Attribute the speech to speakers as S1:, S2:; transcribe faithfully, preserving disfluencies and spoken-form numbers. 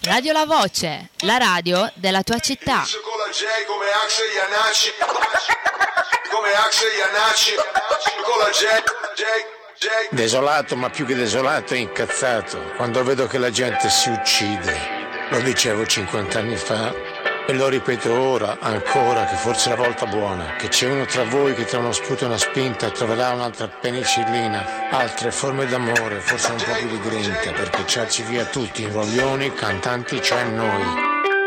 S1: Radio La Voce, la radio della tua città.
S2: Con la J come Axel Iannacci, come Axel Iannacci, con la J, J, J.
S3: Desolato, ma più che desolato, incazzato, quando vedo che la gente si uccide. Lo dicevo cinquanta anni fa e lo ripeto ora, ancora, che forse è la volta buona, che c'è uno tra voi che tra uno sputo e una spinta troverà un'altra penicillina, altre forme d'amore, forse un po' più di grinta, per cacciarci via tutti, imbroglioni, cantanti, cioè noi.